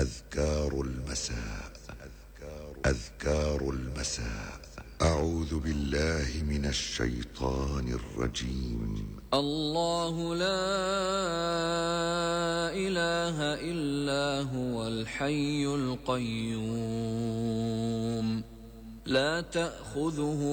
أذكار المساء. أذكار المساء. أعوذ بالله من الشيطان الرجيم. الله لا إله إلا هو الحي القيوم لا تأخذه